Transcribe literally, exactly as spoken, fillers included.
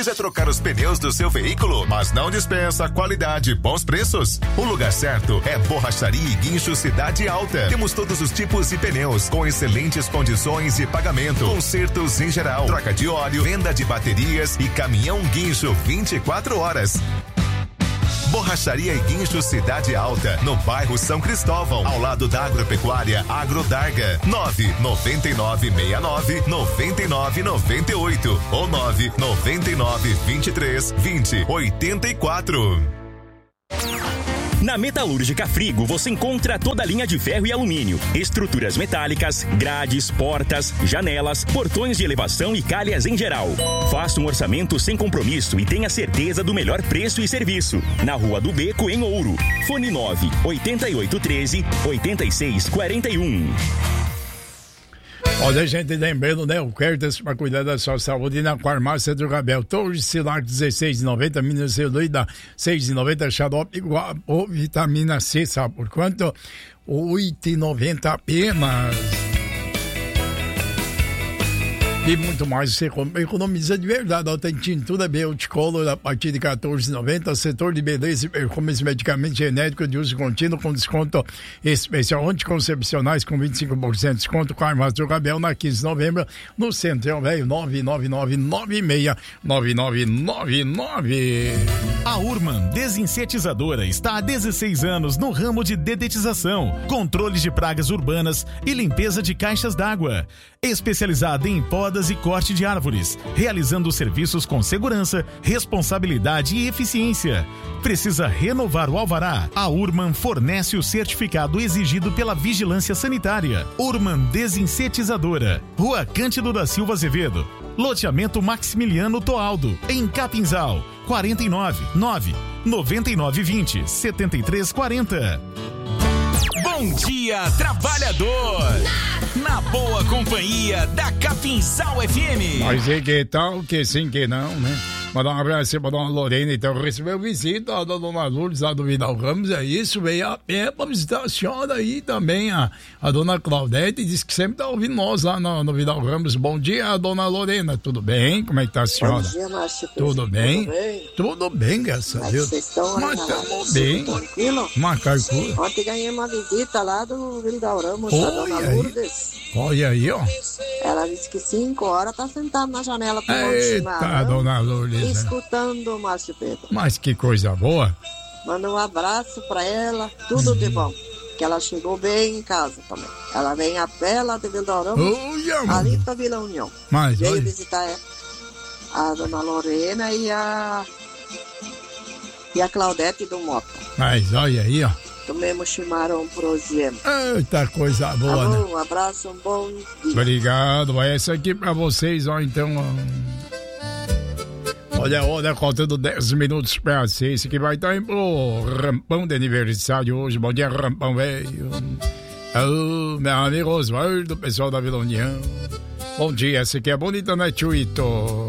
Precisa trocar os pneus do seu veículo, mas não dispensa qualidade e bons preços? O lugar certo é Borracharia e Guincho Cidade Alta. Temos todos os tipos de pneus com excelentes condições de pagamento, consertos em geral, troca de óleo, venda de baterias e caminhão guincho vinte e quatro horas. Borracharia e Guincho Cidade Alta, no bairro São Cristóvão, ao lado da Agropecuária Agrodarga. nove nove nove seis nove nove nove nove oito ou nove nove nove vinte e três vinte oitenta e quatro. Na Metalúrgica Frigo você encontra toda a linha de ferro e alumínio, estruturas metálicas, grades, portas, janelas, portões de elevação e calhas em geral. Faça um orçamento sem compromisso e tenha certeza do melhor preço e serviço. Na Rua do Beco, em Ouro. Fone nove oito oito um três oito seis quatro um. Olha, gente, lembrando, né? O Kertes para cuidar da sua saúde na farmácia do Gabel. Torre Silar dezesseis reais e noventa centavos, Minoceluida seis reais e noventa centavos, Xarope ou vitamina C, sabe por quanto? oito reais e noventa centavos apenas. E muito mais você economiza de verdade. Ó, tem tintura Beauticolor a partir de quatorze reais e noventa centavos. Setor de beleza e perfumes, medicamentos genéricos de uso contínuo com desconto especial. Anticoncepcionais com vinte e cinco por cento de desconto. Com a Armazém Gabel na quinze de novembro. No Centro Velho nove nove nove nove seis nove nove nove nove. A Urman Desinsetizadora está há dezesseis anos no ramo de dedetização, controle de pragas urbanas e limpeza de caixas d'água. Especializada em podas e corte de árvores, realizando serviços com segurança, responsabilidade e eficiência. Precisa renovar o alvará? A Urman fornece o certificado exigido pela Vigilância Sanitária. Urman Desinsetizadora, Rua Cândido da Silva Azevedo, loteamento Maximiliano Toaldo, em Capinzal, quarenta e nove, nove, noventa e nove, vinte, setenta e três, quarenta. Bom dia, trabalhador! Na boa companhia da Capinzal F M. Mas e que tal, que sim, que não, né? Mandar um abraço para a dona Lorena, então recebeu visita da dona Lourdes lá do Vidal Ramos, é isso, veio a pé para visitar a senhora aí também, a, a dona Claudete, disse que sempre está ouvindo nós lá no, no Vidal Ramos. Bom dia, dona Lorena, tudo bem? Como é que tá a senhora? Bom dia, Márcio. Tudo bem? Tudo bem? Tudo bem, graças a Deus. Vocês estão Mas estamos bem. Tranquilo? Macarcura. Ontem ganhei uma visita lá do Vidal Ramos, da dona Lourdes. Olha aí, ó. Ela disse que cinco horas tá sentada na janela tomando chimarrão. Eita, dona Lourdes. Escutando o Márcio Pedro. Mas que coisa boa. Manda um abraço pra ela, tudo hum. de bom. Que ela chegou bem em casa também. Ela vem a pé lá de Vidal Ramos, ali pra Vila União. Mas, veio olha. visitar a dona Lorena e a e a Claudete do Mota. Mas olha aí, ó. Tomemos chimarrão pro Zema. Eita, coisa boa, tá bom, né? Um abraço, um bom dia. Obrigado, vai essa aqui pra vocês, ó, então, ó. Olha, olha, faltando dez minutos pra seis, esse aqui vai estar indo pro Rampão de aniversário hoje. Bom dia, Rampão, velho. Oh, meu amigo Osvaldo, pessoal da Vila União. Bom dia, esse aqui é bonita, né, Chuito?